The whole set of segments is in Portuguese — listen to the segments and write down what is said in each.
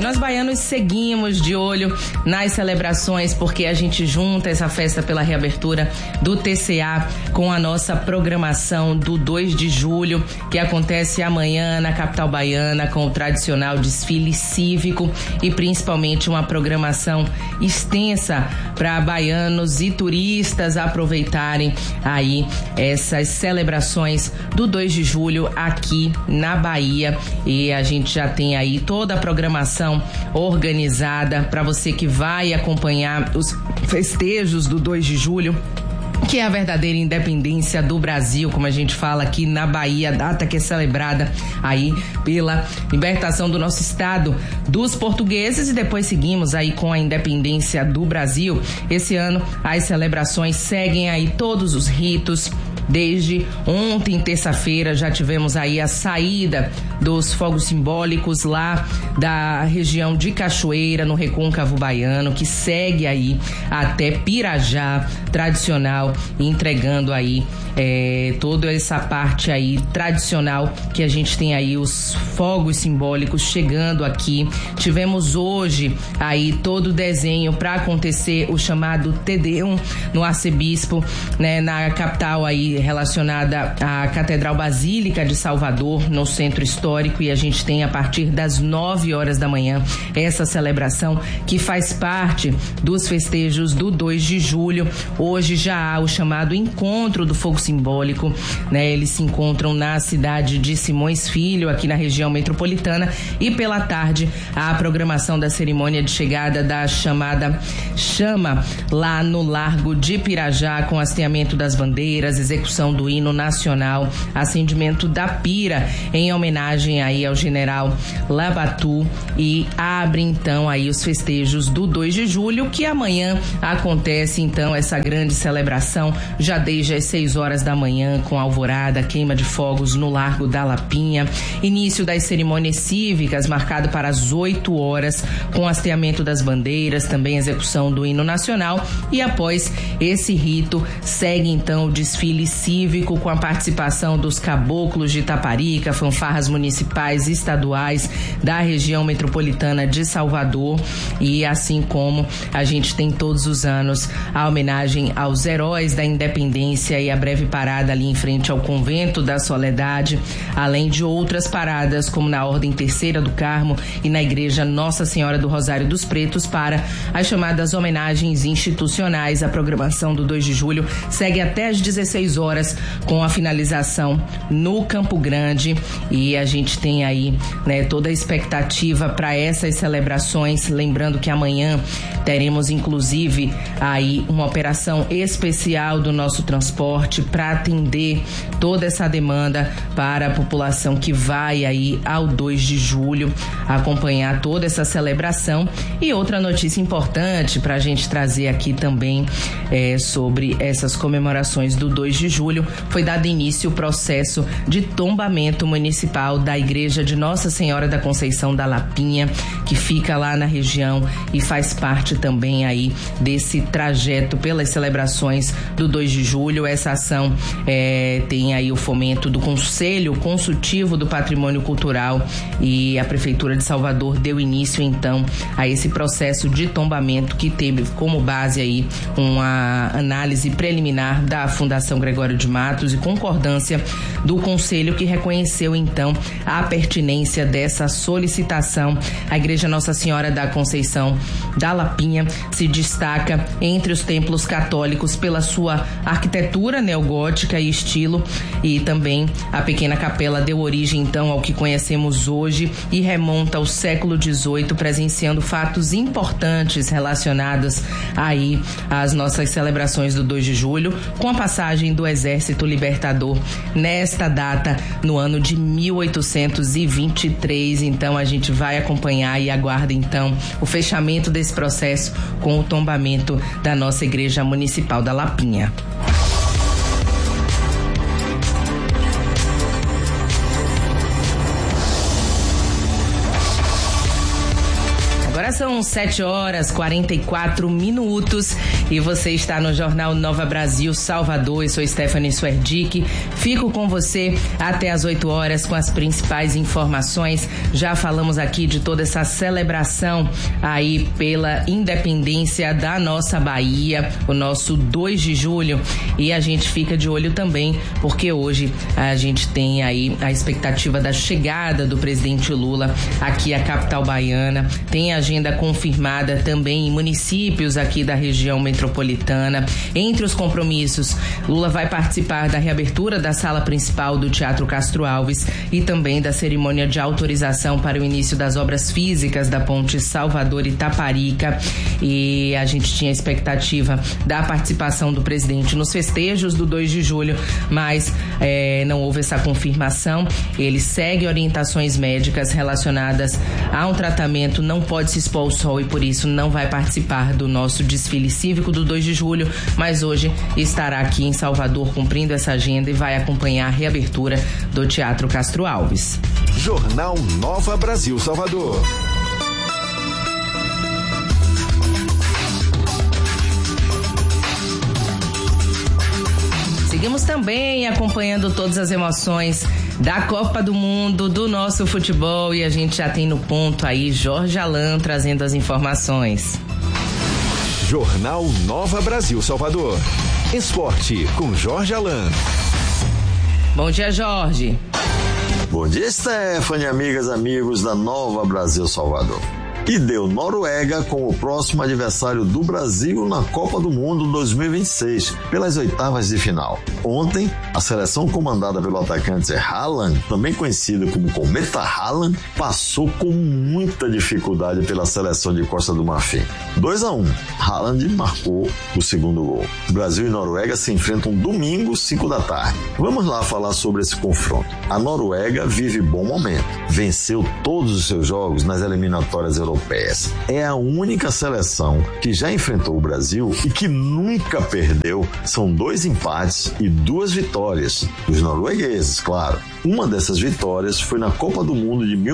Nós baianos seguimos de olho nas celebrações, porque a gente junta essa festa pela reabertura do TCA com a nossa programação do 2 de julho, que acontece amanhã na capital baiana, com o tradicional desfile cívico e principalmente uma programação extensa para baianos e turistas aproveitarem aí essas celebrações do 2 de julho aqui na Bahia. E a gente já tem aí toda a programação organizada para você que vai acompanhar os festejos do 2 de julho, que é a verdadeira independência do Brasil, como a gente fala aqui na Bahia, data que é celebrada aí pela libertação do nosso estado dos portugueses, e depois seguimos aí com a independência do Brasil. Esse ano as celebrações seguem aí todos os ritos. Desde ontem, terça-feira, já tivemos aí a saída dos fogos simbólicos lá da região de Cachoeira, no Recôncavo Baiano, que segue aí até Pirajá, tradicional, entregando aí toda essa parte aí tradicional que a gente tem aí, os fogos simbólicos chegando aqui. Tivemos hoje aí todo o desenho para acontecer o chamado Te-Deum no Arcebispo, né, na capital aí, relacionada à Catedral Basílica de Salvador, no centro histórico, e a gente tem a partir das 9 horas da manhã essa celebração que faz parte dos festejos do 2 de julho. Hoje já há o chamado Encontro do Fogo Simbólico, né? Eles se encontram na cidade de Simões Filho, aqui na região metropolitana, e pela tarde a programação da cerimônia de chegada da chamada chama lá no Largo de Pirajá, com hasteamento das bandeiras, execução do hino nacional, acendimento da pira em homenagem aí ao general Labatu, e abre então aí os festejos do 2 de julho, que amanhã acontece então essa grande celebração, já desde as 6 horas da manhã, com alvorada, queima de fogos no Largo da Lapinha, início das cerimônias cívicas marcado para as 8 horas, com hasteamento das bandeiras, também execução do hino nacional, e após esse rito segue então o desfile cívico com a participação dos caboclos de Itaparica, fanfarras municipais e estaduais da região metropolitana de Salvador, e assim como a gente tem todos os anos a homenagem aos heróis da independência e a breve parada ali em frente ao Convento da Soledade, além de outras paradas como na Ordem Terceira do Carmo e na Igreja Nossa Senhora do Rosário dos Pretos para as chamadas homenagens institucionais. A programação do 2 de julho segue até às 16 horas com a finalização no Campo Grande, e a gente tem aí, né, toda a expectativa para essas celebrações. Lembrando que amanhã teremos inclusive aí uma operação especial do nosso transporte para atender toda essa demanda para a população que vai aí ao 2 de julho acompanhar toda essa celebração. E outra notícia importante para a gente trazer aqui também sobre essas comemorações do 2 de julho, foi dado início o processo de tombamento municipal da Igreja de Nossa Senhora da Conceição da Lapinha, que fica lá na região e faz parte também aí desse trajeto pelas celebrações do 2 de julho. Essa ação tem aí o fomento do Conselho Consultivo do Patrimônio Cultural, e a Prefeitura de Salvador deu início então a esse processo de tombamento, que teve como base aí uma análise preliminar da Fundação Gregório de Matos e concordância do Conselho, que reconheceu então a pertinência dessa solicitação. A Igreja Nossa Senhora da Conceição da Lapinha se destaca entre os templos católicos pela sua arquitetura neogótica e estilo, e também a pequena capela deu origem então ao que conhecemos hoje e remonta ao século XVIII, presenciando fatos importantes relacionados aí às nossas celebrações do 2 de julho, com a passagem do Exército Libertador nesta data no ano de 1823. Então a gente vai acompanhar e aguarda então o fechamento desse processo com o tombamento da nossa Igreja Municipal da Lapinha. Agora Agora são 7h44 e você está no Jornal Nova Brasil Salvador. Eu sou Stephanie Swerdick. Fico com você até as 8 horas com as principais informações. Já falamos aqui de toda essa celebração aí pela independência da nossa Bahia, o nosso 2 de julho. E a gente fica de olho também, porque hoje a gente tem aí a expectativa da chegada do presidente Lula aqui à capital baiana. Tem agenda confirmada também em municípios aqui da região metropolitana. Entre os compromissos, Lula vai participar da reabertura da sala principal do Teatro Castro Alves e também da cerimônia de autorização para o início das obras físicas da ponte Salvador-Itaparica. E a gente tinha expectativa da participação do presidente nos festejos do 2 de julho, mas não houve essa confirmação. Ele segue orientações médicas relacionadas a um tratamento, não pode se expor ao sol e por isso não vai participar do nosso desfile cívico do 2 de julho, mas hoje estará aqui em Salvador cumprindo essa agenda e vai acompanhar a reabertura do Teatro Castro Alves. Jornal Nova Brasil Salvador. Seguimos também acompanhando todas as emoções da Copa do Mundo, do nosso futebol, e a gente já tem no ponto aí Jorge Alan trazendo as informações. Jornal Nova Brasil Salvador. Esporte com Jorge Alan. Bom dia, Jorge. Bom dia, Stephanie, amigas, amigos da Nova Brasil Salvador. E deu Noruega como o próximo adversário do Brasil na Copa do Mundo 2026, pelas oitavas de final. Ontem, a seleção comandada pelo atacante Haaland, também conhecido como Cometa Haaland, passou com muita dificuldade pela seleção de Costa do Marfim. 2-1, Haaland marcou o segundo gol. Brasil e Noruega se enfrentam domingo, 5 da tarde. Vamos lá falar sobre esse confronto. A Noruega vive bom momento. Venceu todos os seus jogos nas eliminatórias europeias. É a única seleção que já enfrentou o Brasil e que nunca perdeu. São 2 empates e 2 vitórias dos noruegueses, claro. Uma dessas vitórias foi na Copa do Mundo de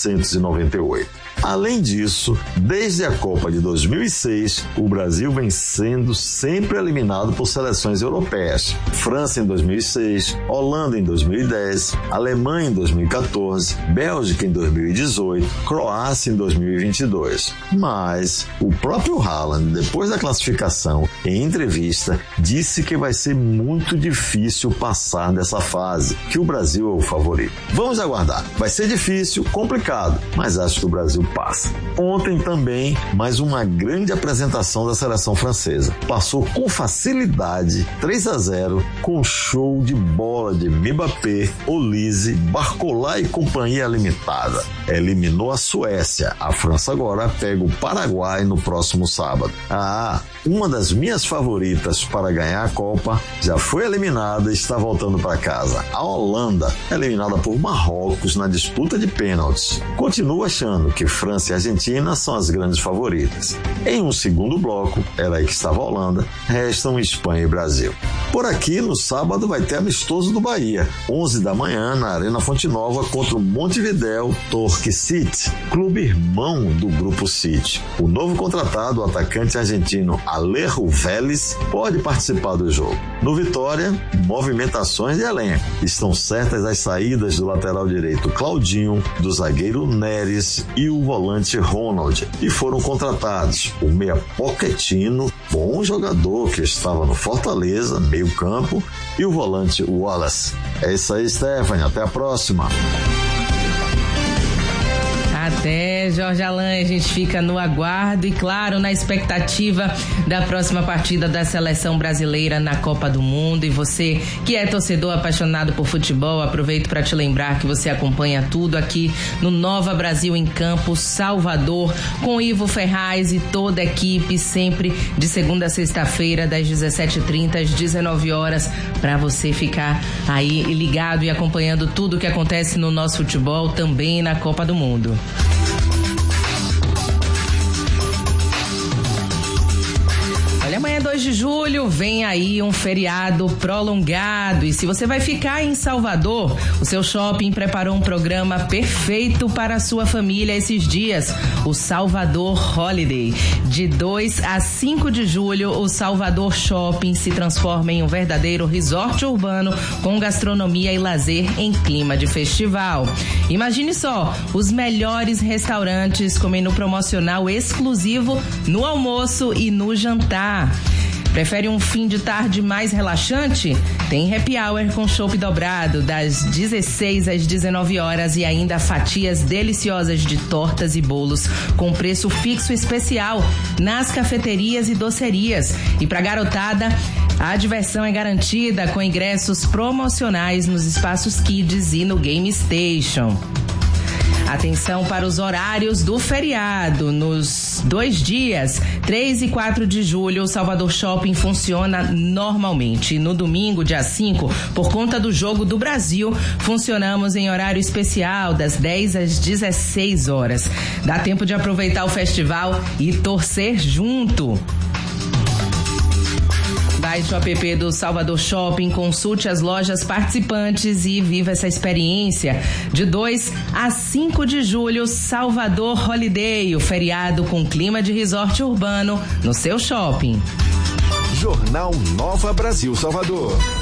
1998. Além disso, desde a Copa de 2006, o Brasil vem sendo sempre eliminado por seleções europeias. França em 2006, Holanda em 2010, Alemanha em 2014, Bélgica em 2018, Croácia em 2022. Mas o próprio Haaland, depois da classificação, em entrevista, disse que vai ser muito difícil passar dessa fase, que o Brasil é o favorito. Vamos aguardar. Vai ser difícil, complicado, mas acho que o Brasil passa. Ontem também, mais uma grande apresentação da seleção francesa. Passou com facilidade 3-0 com show de bola de Mbappé, Olise, Barcola e companhia limitada. Eliminou a Suécia. A França agora pega o Paraguai no próximo sábado. Uma das minhas favoritas para ganhar a Copa já foi eliminada e está voltando para casa. A Holanda, eliminada por Marrocos na disputa de pênaltis. Continuo achando que França e Argentina são as grandes favoritas. Em um segundo bloco, era aí que estava a Holanda, restam Espanha e Brasil. Por aqui, no sábado, vai ter amistoso do Bahia, 11 da manhã, na Arena Fonte Nova, contra o Montevidéu Torque City, clube irmão do Grupo City. O novo contratado, o atacante argentino Alejo Vélez, pode participar do jogo. No Vitória, movimentações de elenco. Estão certas as saídas do lateral direito Claudinho, do zagueiro Neres e o volante Ronald, e foram contratados o meia Pochettino, bom jogador que estava no Fortaleza, meio campo, e o volante Wallace. É isso aí, Stephanie, até a próxima. Até, Jorge Alan, a gente fica no aguardo e, claro, na expectativa da próxima partida da seleção brasileira na Copa do Mundo. E você que é torcedor apaixonado por futebol, aproveito para te lembrar que você acompanha tudo aqui no Nova Brasil em Campo, Salvador, com Ivo Ferraz e toda a equipe, sempre de segunda a sexta-feira, das 17h30 às 19h, para você ficar aí ligado e acompanhando tudo o que acontece no nosso futebol, também na Copa do Mundo. Olha, amanhã 2 de julho vem aí um feriado prolongado e se você vai ficar em Salvador, o seu shopping preparou um programa perfeito para a sua família esses dias, o Salvador Holiday. De 2 a 5 de julho, o Salvador Shopping se transforma em um verdadeiro resort urbano com gastronomia e lazer em clima de festival. Imagine só, os melhores restaurantes com menu promocional exclusivo no almoço e no jantar. Prefere um fim de tarde mais relaxante? Tem happy hour com chopp dobrado das 16 às 19 horas e ainda fatias deliciosas de tortas e bolos com preço fixo especial nas cafeterias e docerias. E pra garotada, a diversão é garantida com ingressos promocionais nos espaços Kids e no Game Station. Atenção para os horários do feriado. Nos 2 dias, 3 e 4 de julho, o Salvador Shopping funciona normalmente. No domingo, dia 5, por conta do Jogo do Brasil, funcionamos em horário especial, das 10 às 16 horas. Dá tempo de aproveitar o festival e torcer junto. Baixe o app do Salvador Shopping, consulte as lojas participantes e viva essa experiência. De 2 a 5 de julho, Salvador Holiday, o feriado com clima de resort urbano no seu shopping. Jornal Nova Brasil Salvador.